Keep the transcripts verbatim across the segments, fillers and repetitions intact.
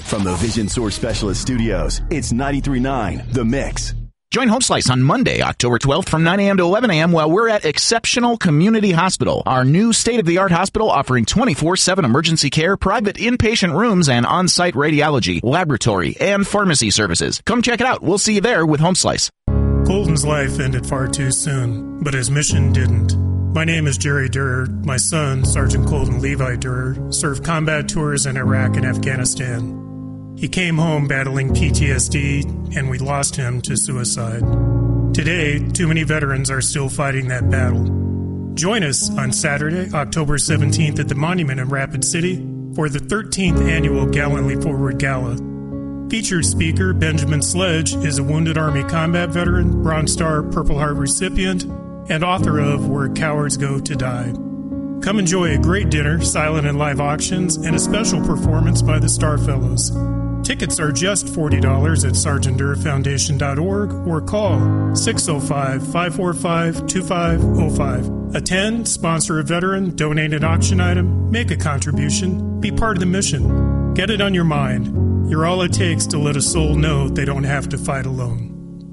From the Vision Source Specialist Studios, it's ninety-three point nine The Mix. Join Home Slice on Monday, October twelfth from nine a.m. to eleven a.m. while we're at Exceptional Community Hospital, our new state-of-the-art hospital offering twenty-four seven emergency care, private inpatient rooms, and on-site radiology, laboratory, and pharmacy services. Come check it out. We'll see you there with Home Slice. Colton's life ended far too soon, but his mission didn't. My name is Jerry Durer. My son, Sergeant Colton Levi Durer, served combat tours in Iraq and Afghanistan. He came home battling P T S D, and we lost him to suicide. Today, too many veterans are still fighting that battle. Join us on Saturday, October seventeenth at the Monument in Rapid City for the thirteenth Annual Gallantly Forward Gala. Featured speaker Benjamin Sledge is a Wounded Army Combat veteran, Bronze Star Purple Heart recipient, and author of Where Cowards Go to Die. Come enjoy a great dinner, silent and live auctions, and a special performance by the Star Fellows. Tickets are just forty dollars at sergeant durer foundation dot org or call six oh five, five four five, two five oh five. Attend, sponsor a veteran, donate an auction item, make a contribution, be part of the mission. Get it on your mind. You're all it takes to let a soul know they don't have to fight alone.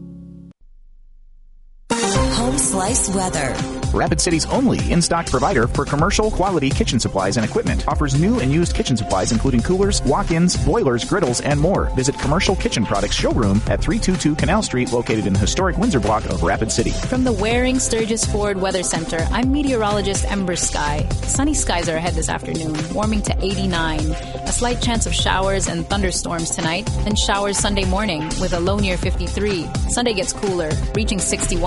Home Slice weather. Rapid City's only in-stock provider for commercial quality kitchen supplies and equipment. Offers new and used kitchen supplies including coolers, walk-ins, boilers, griddles, and more. Visit Commercial Kitchen Products showroom at three twenty-two Canal Street, located in the historic Windsor block of Rapid City. From the Waring Sturgis Ford Weather Center, I'm meteorologist Ember Sky. Sunny skies are ahead this afternoon, warming to eighty-nine. A slight chance of showers and thunderstorms tonight, then showers Sunday morning with a low near fifty-three. Sunday gets cooler, reaching sixty-one.